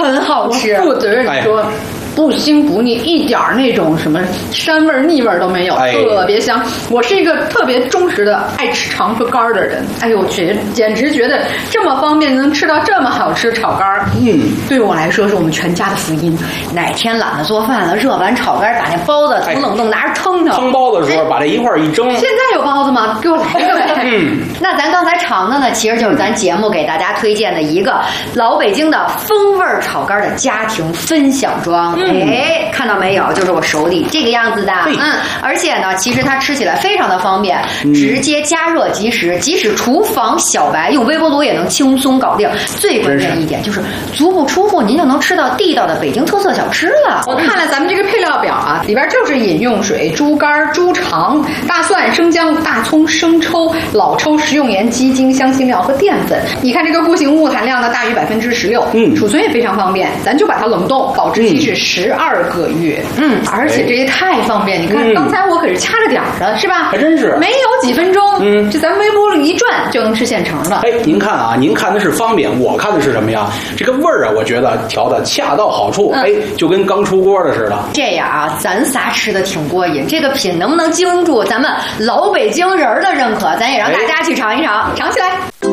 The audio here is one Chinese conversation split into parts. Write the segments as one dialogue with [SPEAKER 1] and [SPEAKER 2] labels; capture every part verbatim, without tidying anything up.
[SPEAKER 1] 很好吃。
[SPEAKER 2] 负责任说。哎，不腥不腻，一点那种什么膻味腻味都没有，哎、特别香。我是一个特别忠实的爱吃长和肝的人，哎呦我去，简直觉得这么方便，能吃到这么好吃的炒肝，嗯，对我来说是我们全家的福音。哪天懒得做饭了，热碗炒肝，把那包子从冷冻拿着腾腾，
[SPEAKER 3] 蒸包子的时候把这一块一蒸。
[SPEAKER 2] 现在有包子吗？给我来一个呗。嗯，
[SPEAKER 1] 那咱刚才尝的呢，其实就是咱节目给大家推荐的一个老北京的风味炒肝的家庭分享装。哎，看到没有？就是我手里这个样子的。嗯，而且呢，其实它吃起来非常的方便，嗯、直接加热即食，即使厨房小白用微波炉也能轻松搞定。最关键一点就是足不出户，您就能吃到地道的北京特色小吃了。
[SPEAKER 2] 我看了咱们这个配料表啊，里边就是饮用水、猪肝、猪肠、大蒜、生姜、大葱、生抽、老抽、食用盐、鸡精、香辛料和淀粉。你看这个固形物含量呢大于百分之十六，嗯，储存也非常方便，咱就把它冷冻，保质期是十二个月。嗯，而且这些太方便，你看、嗯、刚才我可是掐着点儿的，是吧？
[SPEAKER 3] 还真是，
[SPEAKER 2] 没有几分钟，嗯，这咱微波炉一转就能吃现成的。
[SPEAKER 3] 哎，您看啊，您看的是方便，我看的是什么呀？这个味儿啊，我觉得调的恰到好处，嗯、哎，就跟刚出锅的似的。
[SPEAKER 1] 这样啊，咱仨吃的挺过瘾，这个品能不能经住咱们老北京人的认可？咱也让大家去尝一尝，
[SPEAKER 2] 尝起来。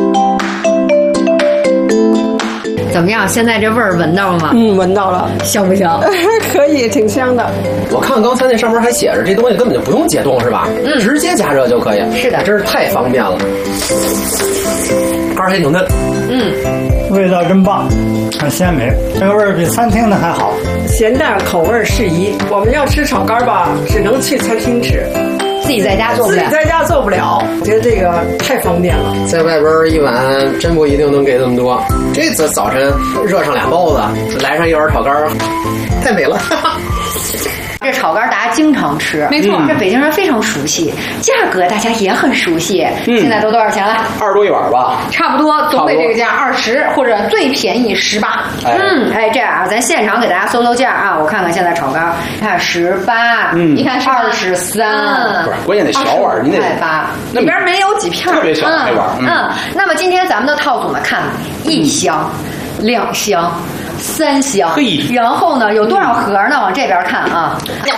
[SPEAKER 1] 怎么样？现在这味儿闻到了吗？
[SPEAKER 4] 嗯，闻到了，
[SPEAKER 1] 香不香？
[SPEAKER 4] 可以，挺香的。
[SPEAKER 5] 我看刚才那上面还写着，这东西根本就不用解冻，是吧？嗯，直接加热就可以。
[SPEAKER 1] 是的，
[SPEAKER 5] 真是太方便了。肝还挺嫩。
[SPEAKER 1] 嗯，
[SPEAKER 6] 味道真棒，很鲜美，这个味儿比餐厅的还好。
[SPEAKER 4] 咸淡口味适宜。我们要吃炒肝吧，只能去餐厅吃。
[SPEAKER 1] 自己在家做不了，
[SPEAKER 4] 自己在家做不了，我觉得这个太方便了。
[SPEAKER 5] 在外边一碗真不一定能给那么多。这次早晨热上俩包子，来上一碗炒肝，太美了。
[SPEAKER 1] 这炒肝大家经常吃，
[SPEAKER 2] 没错，
[SPEAKER 1] 这北京人非常熟悉，价格大家也很熟悉。嗯、现在都多少钱了？
[SPEAKER 3] 二十多一碗吧，
[SPEAKER 2] 差不多，总得这个价，二十或者最便宜十八。
[SPEAKER 1] 哎嗯，哎，这样啊，咱现场给大家搜搜价啊，我看看现在炒肝，你看十八，
[SPEAKER 3] 嗯，
[SPEAKER 1] 你看二十三，
[SPEAKER 3] 不是，关键得小碗，您得
[SPEAKER 1] 八，
[SPEAKER 2] 里边没有几片，
[SPEAKER 3] 特别小那碗。
[SPEAKER 1] 嗯，嗯那么今天咱们的套组呢，看一箱、嗯、两箱。三箱，然后呢，有多少盒呢？往这边看啊，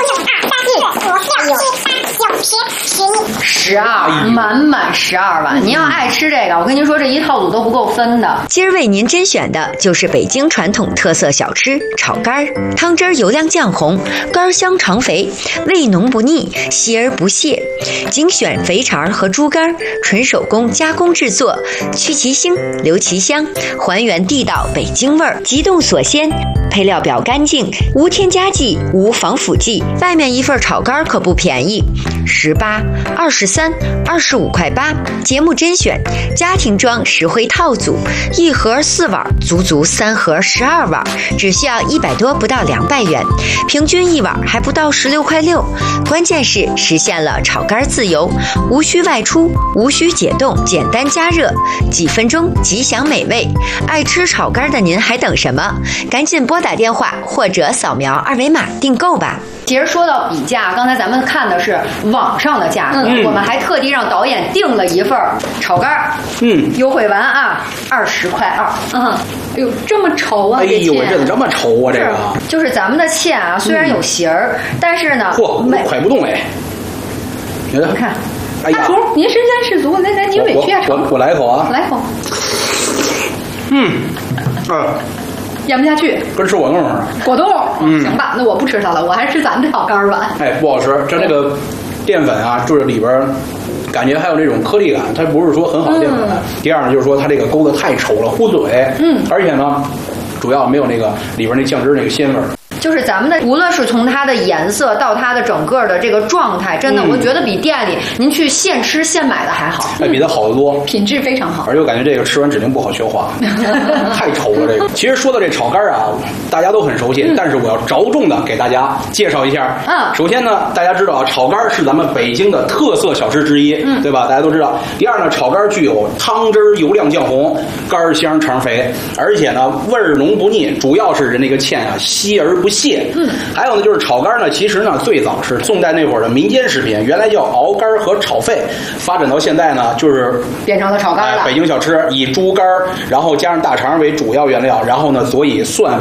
[SPEAKER 1] 十二，满满十二碗。您要爱吃这个，我跟您说，这一套组都不够分的。
[SPEAKER 7] 今儿为您甄选的就是北京传统特色小吃炒肝，汤汁油亮酱红，肝香肠肥，味浓不腻，稀而不泄。精选肥肠和猪肝，纯手工加工制作，去其腥，留其香，还原地道北京味儿，急冻所鲜。配料表干净，无添加剂，无防腐剂。外面一份炒肝可不便宜，十八、二十三、二十五块八。节目甄选家庭装实惠套组，一盒四碗，足足三盒十二碗，只需要一百多，不到两百元，平均一碗还不到十六块六。关键是实现了炒肝自由，无需外出，无需解冻，简单加热，几分钟即享美味。爱吃炒肝的您还等什么？赶紧拨打电话或者扫描二维码订购吧。
[SPEAKER 1] 其实说到比价，刚才咱们看的是网上的价格，嗯、我们还特地让导演订了一份炒肝，嗯，优惠完啊，二十块二，嗯，哎
[SPEAKER 2] 呦，这么稠啊！
[SPEAKER 3] 哎呦，这怎么这么稠啊？这个
[SPEAKER 1] 就是咱们的芡啊，虽然有形儿，嗯、但是呢，
[SPEAKER 3] 嚯，快不动哎！
[SPEAKER 1] 你看，
[SPEAKER 2] 哎呀，阿图，您身先士卒，来来，您委屈下
[SPEAKER 3] 我我我来一口啊，
[SPEAKER 2] 来一口，
[SPEAKER 3] 嗯，啊。
[SPEAKER 2] 咽不下去，
[SPEAKER 3] 跟吃果冻似的。
[SPEAKER 2] 果冻，嗯，行吧，那我不吃它了，我还吃咱这炒肝吧。
[SPEAKER 3] 哎，不好吃，这这个淀粉啊，就是里边感觉还有那种颗粒感，它不是说很好的淀粉。嗯、第二呢，就是说它这个勾的太稠了，糊嘴。嗯，而且呢，主要没有那个里边那酱汁那个鲜味儿。
[SPEAKER 1] 就是咱们的，无论是从它的颜色到它的整个的这个状态，真的，嗯、我觉得比店里您去现吃现买的还好，
[SPEAKER 3] 哎，比它好得多，
[SPEAKER 2] 品质非常好。
[SPEAKER 3] 而且我感觉这个吃完指定不好消化，太稠了这个。其实说到这炒肝啊，大家都很熟悉，嗯、但是我要着重的给大家介绍一下。嗯，首先呢，大家知道啊，炒肝是咱们北京的特色小吃之一，嗯，对吧？大家都知道。第二呢，炒肝具有汤汁油亮酱红，肝香肠肥，而且呢味儿浓不腻，主要是那个芡啊稀而不蟹，嗯，还有呢就是炒肝呢，其实呢最早是宋代那会儿的民间食品，原来叫熬肝和炒肺，发展到现在呢就是
[SPEAKER 1] 变成了炒肝了。
[SPEAKER 3] 北京小吃以猪肝然后加上大肠为主要原料，然后呢佐以蒜。